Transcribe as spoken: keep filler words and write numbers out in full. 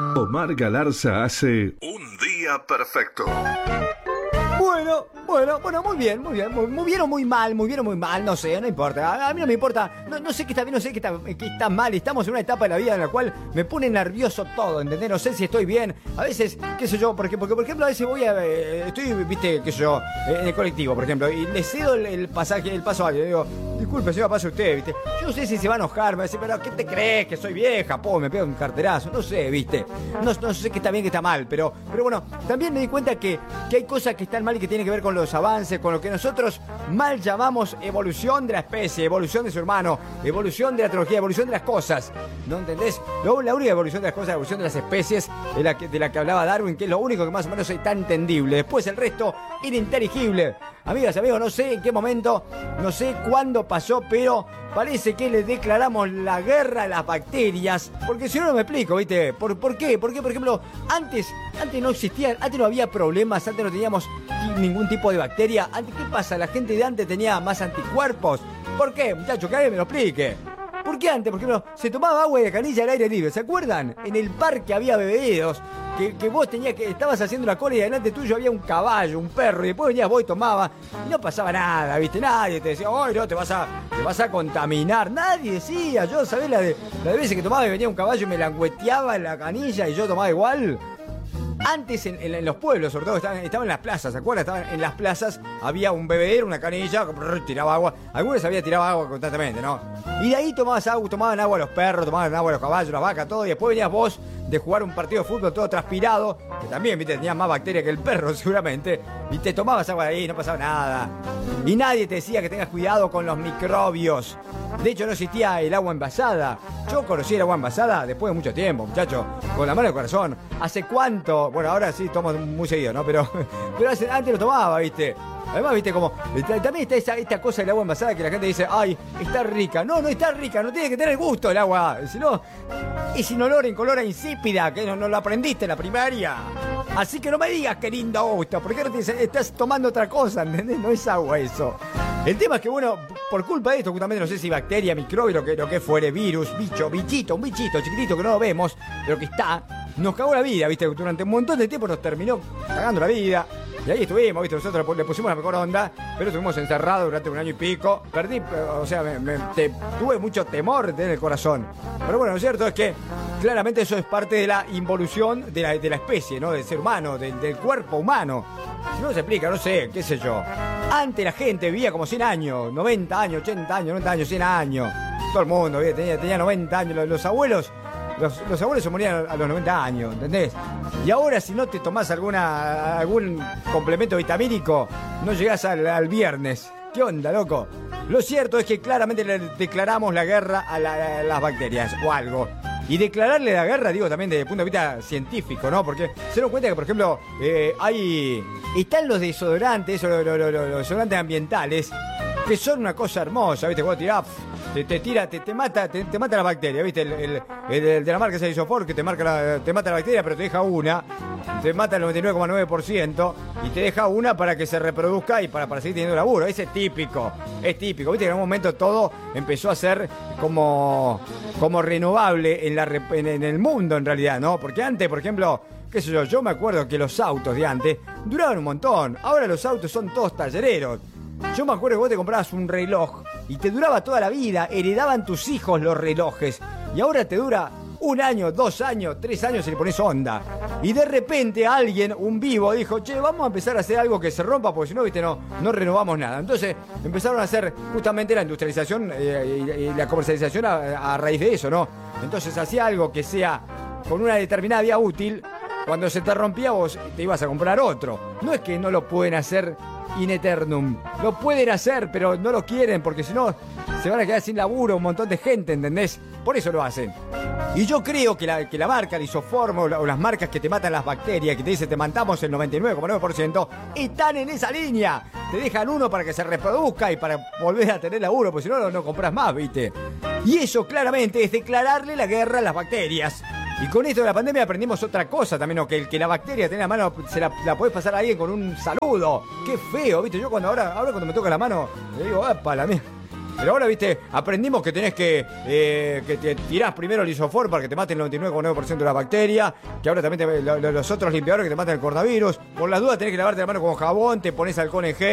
Omar Galarza hace Un Día Perfecto. Bueno, bueno, bueno, muy bien, muy bien, muy, muy bien o muy mal, muy bien o muy mal, no sé, no importa, a, a mí no me importa, no, no sé qué está bien, no sé qué está, qué está mal, estamos en una etapa de la vida en la cual me pone nervioso todo, ¿entendés? No sé si estoy bien, a veces, qué sé yo, porque, porque por ejemplo, a veces voy a, eh, estoy, viste, qué sé yo, eh, en el colectivo, por ejemplo, y le cedo el, el pasaje, el paso a alguien, digo, disculpe, señor, pase usted, viste, yo no sé si se va a enojar, me va a decir, pero ¿qué te crees, que soy vieja, po, me pega un carterazo, no sé, viste, no, no sé qué está bien, qué está mal, pero, pero bueno, también me di cuenta que, que hay cosas que están mal y que tienen que ver con los avances, con lo que nosotros mal llamamos evolución de la especie, evolución de su hermano, evolución de la tecnología, evolución de las cosas, ¿no entendés? Lo, la única evolución de las cosas, la evolución de las especies, es la que, de la que hablaba Darwin, que es lo único que más o menos está entendible. Después el resto, ininteligible. Amigas, amigos, no sé en qué momento, no sé cuándo pasó, pero parece que le declaramos la guerra a las bacterias, porque si no, no me explico, ¿viste? ¿Por, por qué? Porque, por ejemplo, antes, antes no existían, antes no había problemas, antes no teníamos ningún tipo de bacteria. Antes, ¿qué pasa? La gente de antes tenía más anticuerpos. ¿Por qué, muchachos? Que alguien me lo explique. ¿Por qué antes? Por ejemplo, se tomaba agua de canilla al aire libre, ¿se acuerdan? En el parque había bebederos, que, que vos tenías que, estabas haciendo la cola y delante tuyo había un caballo, un perro, y después venías vos y tomabas, y no pasaba nada, ¿viste? Nadie te decía, ¡ay, no, te vas a, te vas a contaminar! Nadie decía, yo, ¿sabés la de, la de veces que tomaba y venía un caballo y me langueteaba en la canilla y yo tomaba igual? Antes en, en, en los pueblos, sobre todo, estaban, estaban en las plazas, ¿se acuerdan? Estaban en las plazas, había un bebedero, una canilla, brr, tiraba agua. Algunos había tirado agua constantemente, ¿no? Y de ahí tomabas agua, tomaban agua los perros, tomaban agua los caballos, las vacas, todo. Y después venías vos de jugar un partido de fútbol todo transpirado, que también, viste, tenías más bacterias que el perro seguramente. Y te tomabas agua de ahí, no pasaba nada. Y nadie te decía que tengas cuidado con los microbios. De hecho, no existía el agua envasada. Yo conocí el agua envasada después de mucho tiempo, muchachos, con la mano del corazón. ¿Hace cuánto? Bueno, ahora sí tomo muy seguido, ¿no? Pero, pero hace, antes lo tomaba, ¿viste? Además, viste, como también está esa, esta cosa del agua envasada que la gente dice, ay, está rica. No, no está rica, no tiene que tener gusto el agua. Si no, es sin olor, incolora, insípida, que no, no lo aprendiste en la primaria. Así que no me digas qué lindo gusto, porque ahora te dicen, estás tomando otra cosa, ¿entendés? No es agua eso. El tema es que, bueno, por culpa de esto, justamente no sé si bacteria, microbio, lo que, lo que fuere, virus, bicho, bichito, un bichito chiquitito que no lo vemos, pero que está, nos cagó la vida, ¿viste? Durante un montón de tiempo nos terminó cagando la vida. Y ahí estuvimos, ¿viste? Nosotros le pusimos la mejor onda, pero estuvimos encerrados durante un año y pico. Perdí, o sea, me, me, te, tuve mucho temor en el corazón. Pero bueno, lo cierto es que claramente eso es parte de la involución de la, de la especie, ¿no? Del ser humano, del, del cuerpo humano. Si no se explica, no sé, qué sé yo. Antes la gente vivía como cien años, noventa años, ochenta años, noventa años, cien años. Todo el mundo ¿viste? tenía, tenía noventa años. Los, los abuelos... Los, los abuelos se morían a los noventa años, ¿entendés? Y ahora si no te tomás alguna, algún complemento vitamínico, no llegás al, al viernes. ¿Qué onda, loco? Lo cierto es que claramente le declaramos la guerra a, la, a las bacterias o algo. Y declararle la guerra, digo, también desde el punto de vista científico, ¿no? Porque se dan cuenta que, por ejemplo, eh, hay... Están los desodorantes, o los, los, los, los desodorantes ambientales, que son una cosa hermosa, ¿viste? Cuando tirás... Te, te tira, te, te mata, te, te mata la bacteria, ¿viste? El, el, el, el de la marca es el Isofor, que te marca la, te mata la bacteria, pero te deja una, te mata el noventa y nueve coma nueve por ciento y te deja una para que se reproduzca y para, para seguir teniendo laburo. Ese es típico, es típico, ¿viste? Que en un momento todo empezó a ser como, como renovable en, la, en, en el mundo, en realidad, ¿no? Porque antes, por ejemplo, qué sé yo, yo me acuerdo que los autos de antes duraban un montón. Ahora los autos son todos tallereros. Yo me acuerdo que vos te comprabas un reloj y te duraba toda la vida, heredaban tus hijos los relojes y ahora te dura un año, dos años, tres años y le pones onda. Y de repente alguien, un vivo, dijo, che, vamos a empezar a hacer algo que se rompa porque si no, viste, no, no renovamos nada. Entonces empezaron a hacer justamente la industrialización eh, y, y la comercialización a, a raíz de eso, ¿no? Entonces hacía algo que sea con una determinada vía útil, cuando se te rompía vos te ibas a comprar otro. No es que no lo pueden hacer in eternum. Lo pueden hacer, pero no lo quieren, porque si no se van a quedar sin laburo un montón de gente, ¿entendés? Por eso lo hacen. Y yo creo que la, que la marca, el Isoform o, la, o las marcas que te matan las bacterias, que te dicen te matamos el noventa y nueve coma nueve por ciento, están en esa línea. Te dejan uno para que se reproduzca y para volver a tener laburo, porque si no, no, no compras más, ¿viste? Y eso claramente es declararle la guerra a las bacterias. Y con esto de la pandemia aprendimos otra cosa también, ¿no? Que, que la bacteria tiene la mano, se la, la podés pasar a alguien con un saludo. Qué feo, ¿viste? Yo cuando ahora, ahora cuando me toca la mano, le digo, ¡epa, la mía! Pero ahora, viste, aprendimos que tenés que, eh, que te tirás primero el isofor para que te maten el noventa y nueve coma nueve por ciento de la bacteria, que ahora también te, lo, lo, los otros limpiadores que te matan el coronavirus. Por las dudas tenés que lavarte la mano con jabón, te pones alcohol en gel.